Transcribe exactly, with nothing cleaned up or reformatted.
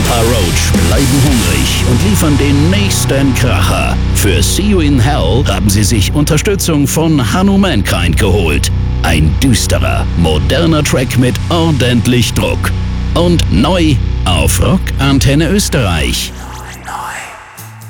Papa Roach bleiben hungrig und liefern den nächsten Kracher. Für See You in Hell haben sie sich Unterstützung von Hanno Mankind geholt. Ein düsterer, moderner Track mit ordentlich Druck. Und neu auf Rock Antenne Österreich.